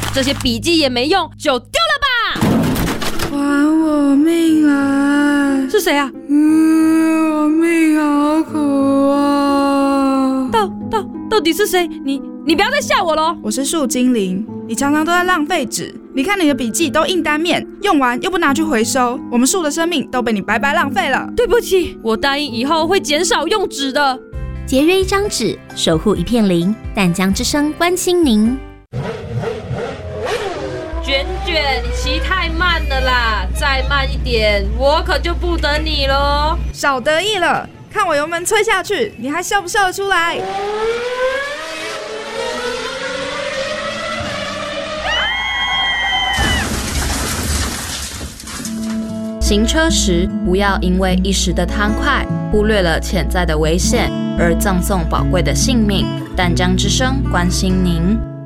这些笔记也没用，就丢了吧！ 还我命来！ 是谁啊？ 我命好苦啊！ 到底是谁？你不要再吓我咯！ 我是树精灵，你常常都在浪费纸。你看你的笔记都印单面，用完又不拿去回收，我们树的生命都被你白白浪费了。 对不起，我答应以后会减少用纸的。 节约一张纸，守护一片林。淡江之声关心您。 卷卷，你骑太慢了啦，再慢一点，我可就不等你咯。 少得意了，看我油门催下去，你还笑不笑得出来？ 行车时不要因为一时的贪快，忽略了潜在的危险，而葬送宝贵的性命。淡江之声关心您。